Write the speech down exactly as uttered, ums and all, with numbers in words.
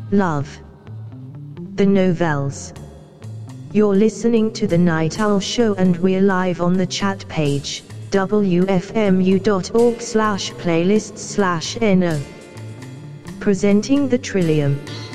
love, the novels. You're listening to The Night Owl Show and we're live on the chat page, w f m u dot org slash playlists slash no. Presenting the Trillium.